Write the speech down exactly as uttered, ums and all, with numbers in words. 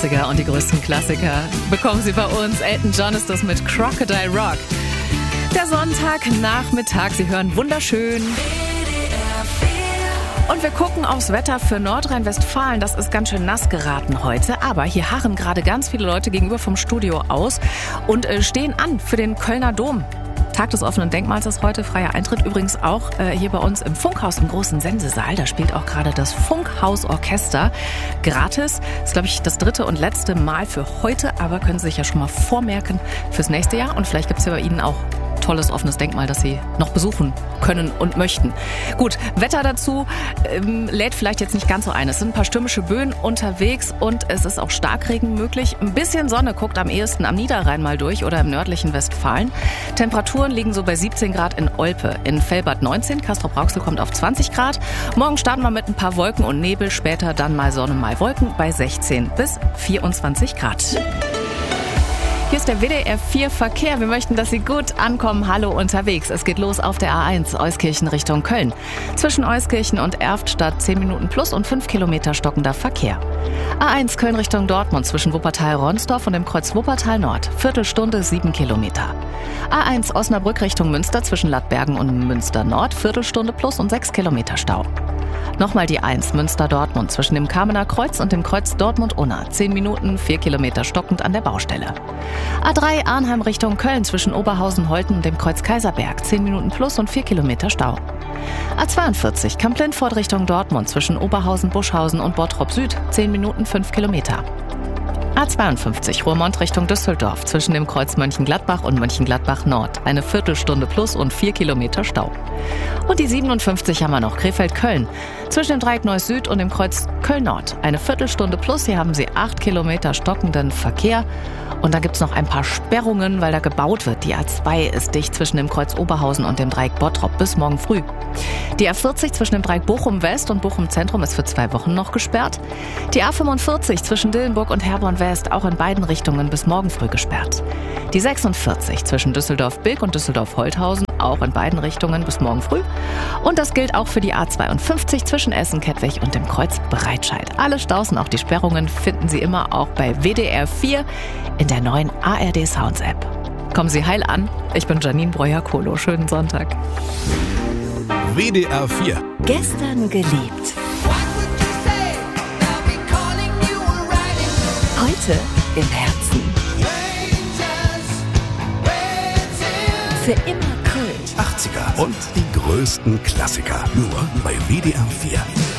neunziger und die größten Klassiker bekommen Sie bei uns. Elton John ist das mit Crocodile Rock. Der Sonntagnachmittag, Sie hören wunderschön. Und wir gucken aufs Wetter für Nordrhein-Westfalen. Das ist ganz schön nass geraten heute. Aber hier harren gerade ganz viele Leute gegenüber vom Studio aus und äh, stehen an für den Kölner Dom. Tag des offenen Denkmals ist heute, freier Eintritt. Übrigens auch äh, hier bei uns im Funkhaus im großen Sendesaal. Da spielt auch gerade das Funkhausorchester gratis. Das ist, glaube ich, das dritte und letzte Mal für heute. Aber können Sie sich ja schon mal vormerken fürs nächste Jahr. Und vielleicht gibt es ja bei Ihnen auch tolles offenes Denkmal, das Sie noch besuchen können und möchten. Gut, Wetter dazu ähm, lädt vielleicht jetzt nicht ganz so ein. Es sind ein paar stürmische Böen unterwegs und es ist auch Starkregen möglich. Ein bisschen Sonne guckt am ehesten am Niederrhein mal durch oder im nördlichen Westfalen. Temperaturen liegen so bei siebzehn Grad in Olpe, in Fellbad neunzehn, Castrop-Rauxel kommt auf zwanzig Grad. Morgen starten wir mit ein paar Wolken und Nebel, später dann mal Sonne, mal Wolken bei sechzehn bis vierundzwanzig Grad. Hier ist der W D R vier Verkehr. Wir möchten, dass Sie gut ankommen. Hallo unterwegs. Es geht los auf der A eins Euskirchen Richtung Köln. Zwischen Euskirchen und Erftstadt zehn Minuten plus und fünf Kilometer stockender Verkehr. A eins Köln Richtung Dortmund zwischen Wuppertal-Ronsdorf und dem Kreuz Wuppertal Nord. Viertelstunde sieben Kilometer. A eins Osnabrück Richtung Münster zwischen Lattbergen und Münster Nord. Viertelstunde plus und sechs Kilometer Stau. Nochmal die eins Münster-Dortmund zwischen dem Kamener Kreuz und dem Kreuz Dortmund-Unna. zehn Minuten, vier Kilometer stockend an der Baustelle. A drei Arnheim Richtung Köln zwischen Oberhausen-Holten und dem Kreuz Kaiserberg. zehn Minuten plus und vier Kilometer Stau. A zweiundvierzig Kamp-Lindfort Richtung Dortmund zwischen Oberhausen-Buschhausen und Bottrop Süd. zehn Minuten, fünf Kilometer. A zweiundfünfzig Roermond Richtung Düsseldorf zwischen dem Kreuz Mönchengladbach und Mönchengladbach Nord. Eine Viertelstunde plus und vier Kilometer Stau. Und die siebenundfünfzig haben wir noch, Krefeld-Köln. Zwischen dem Dreieck Neuss Süd und dem Kreuz Köln-Nord. Eine Viertelstunde plus, hier haben Sie acht Kilometer stockenden Verkehr. Und da gibt es noch ein paar Sperrungen, weil da gebaut wird. Die A zwei ist dicht zwischen dem Kreuz Oberhausen und dem Dreieck Bottrop bis morgen früh. Die A vierzig zwischen dem Dreieck Bochum West und Bochum Zentrum ist für zwei Wochen noch gesperrt. Die A fünfundvierzig zwischen Dillenburg und Herborn West auch in beiden Richtungen bis morgen früh gesperrt. Die sechsundvierzig zwischen Düsseldorf-Bilk und Düsseldorf-Holthausen auch in beiden Richtungen bis morgen früh. Und das gilt auch für die A zweiundfünfzig zwischen Essen-Kettwig und dem Kreuz Breitscheid. Alle Staus und auch die Sperrungen finden Sie immer auch bei W D R vier in der neuen A R D Sounds App. Kommen Sie heil an. Ich bin Janine Breuer-Kohlo. Schönen Sonntag. W D R vier. Gestern geliebt. Heute im Herzen. Für immer Kult. achtziger und die größten Klassiker. Nur bei W D R vier.